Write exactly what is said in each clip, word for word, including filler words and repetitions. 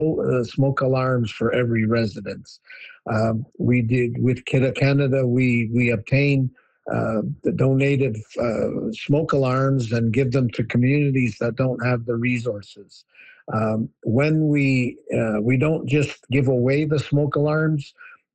uh, smoke alarms for every residence. Um, we did with Kidda Canada. We we obtained uh, the donated uh, smoke alarms and give them to communities that don't have the resources. Um, when we uh, we don't just give away the smoke alarms,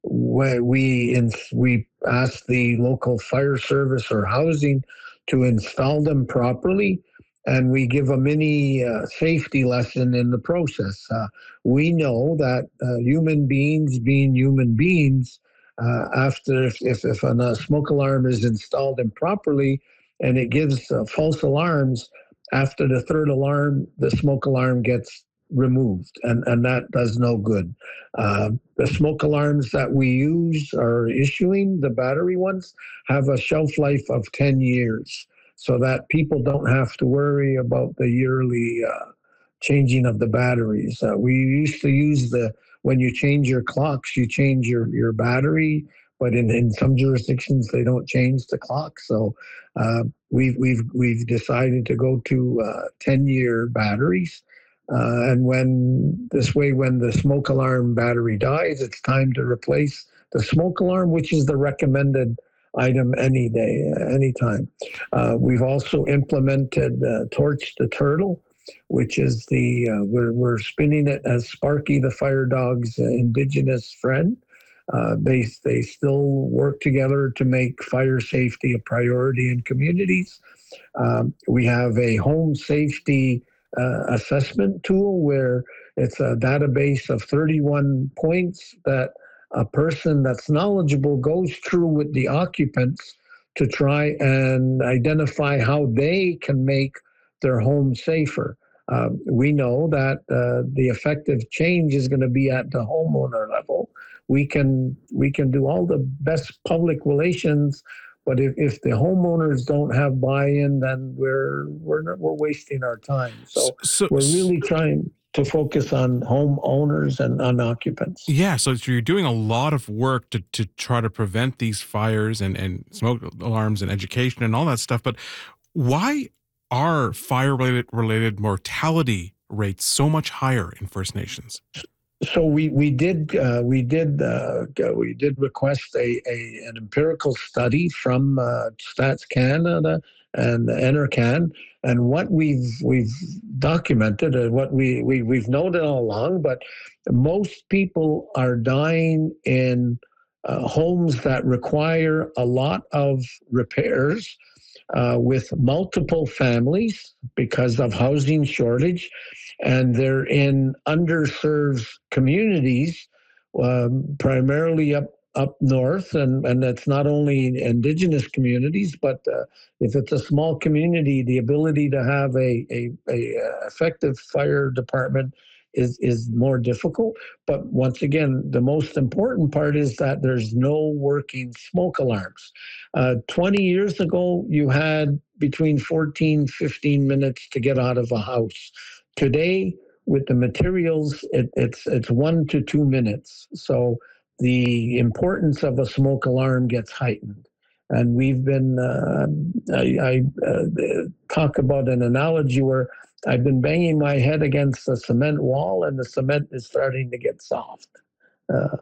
we we, in, we ask the local fire service or housing to install them properly, and we give a mini uh, safety lesson in the process. Uh, we know that uh, human beings, being human beings, uh, after if if, if a uh, smoke alarm is installed improperly and it gives uh, false alarms, after the third alarm, the smoke alarm gets removed, and, and that does no good. Uh, the smoke alarms that we use are issuing, the battery ones, have a shelf life of ten years, so that people don't have to worry about the yearly uh, changing of the batteries. Uh, we used to use the, when you change your clocks, you change your, your battery, but in, in some jurisdictions they don't change the clock. So uh, we've we've we've decided to go to uh, ten year batteries, uh, and when this way, when the smoke alarm battery dies, it's time to replace the smoke alarm, which is the recommended item any day, anytime. Uh, we've also implemented uh, Torch the Turtle, which is the uh, we're we're spinning it as Sparky the Fire Dog's uh, Indigenous friend. Uh, they they still work together to make fire safety a priority in communities. Um, we have a home safety uh, assessment tool where it's a database of thirty-one points that a person that's knowledgeable goes through with the occupants to try and identify how they can make their home safer. Uh, we know that uh, the effective change is going to be at the homeowner level. We can we can do all the best public relations, but if, if the homeowners don't have buy-in, then we're we're not, we're wasting our time. So, so we're really trying to focus on homeowners and on occupants. Yeah, so you're doing a lot of work to to try to prevent these fires and and smoke alarms and education and all that stuff. But why are fire related related mortality rates so much higher in First Nations? So we we did uh, we did uh, we did request a, a an empirical study from uh, Stats Canada and NRCan, and what we've we've documented and what we, we we've noted all along, but most people are dying in uh, homes that require a lot of repairs, uh, with multiple families because of housing shortage, and they're in underserved communities, um, primarily up up north, and, and it's not only Indigenous communities, but uh, if it's a small community, the ability to have a, a, a effective fire department is, is more difficult. But once again, the most important part is that there's no working smoke alarms. Uh, twenty years ago, you had between fourteen, fifteen minutes to get out of a house. Today, with the materials, it, it's it's one to two minutes. So the importance of a smoke alarm gets heightened. And we've been, uh, I, I uh, talk about an analogy where I've been banging my head against a cement wall and the cement is starting to get soft. Uh,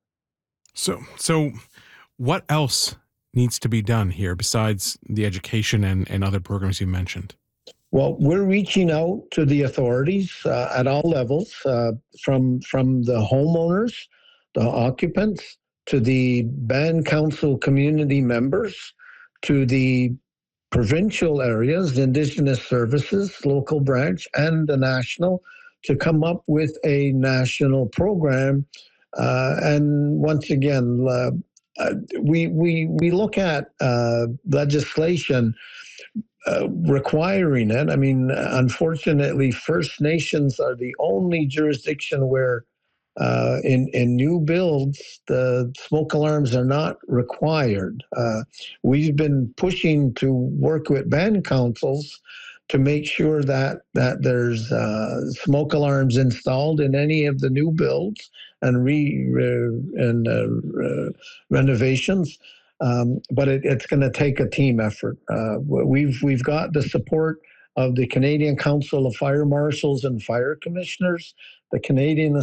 so, so what else needs to be done here besides the education and, and other programs you mentioned? Well, we're reaching out to the authorities uh, at all levels, uh, from from the homeowners, the occupants, to the band council community members, to the provincial areas, Indigenous services, local branch, and the national, to come up with a national program. Uh, and once again, uh, uh, we we we look at uh, legislation Uh, requiring it. I mean, unfortunately, First Nations are the only jurisdiction where uh, in, in new builds, the smoke alarms are not required. Uh, we've been pushing to work with band councils to make sure that, that there's uh, smoke alarms installed in any of the new builds and re, re and uh, re renovations. Um, but it, it's going to take a team effort. Uh, we've we've got the support of the Canadian Council of Fire Marshals and Fire Commissioners the Canadian